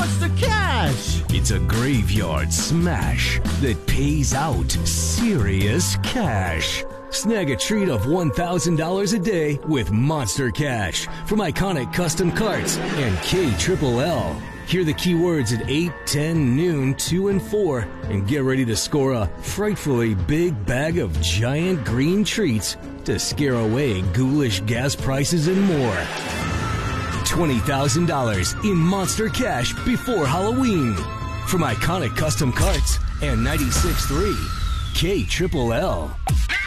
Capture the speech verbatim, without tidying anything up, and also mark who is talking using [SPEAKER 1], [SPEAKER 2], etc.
[SPEAKER 1] Monster Cash.
[SPEAKER 2] It's a graveyard smash that pays out serious cash. Snag a treat of one thousand dollars a day with Monster Cash from Iconic Custom Carts and K Triple L. Hear the keywords at eight, ten, noon, two, and four, and get ready to score a frightfully big bag of giant green treats to scare away ghoulish gas prices and more. twenty thousand dollars in Monster Cash before Halloween from Iconic Custom Carts and ninety-six point three K Triple L.